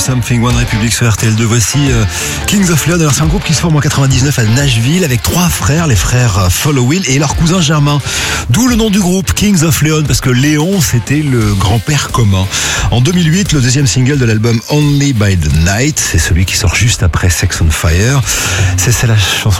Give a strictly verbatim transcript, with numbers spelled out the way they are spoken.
Something, One Republic sur R T L deux. Voici euh, Kings of Leon. Alors c'est un groupe qui se forme en quatre-vingt-dix-neuf à Nashville avec trois frères, les frères Followill et leur cousin Germain. D'où le nom du groupe Kings of Leon, parce que Léon c'était le grand-père commun. En deux mille huit, le deuxième single de l'album Only by the Night, c'est celui qui sort juste après Sex on Fire. C'est, c'est la chanson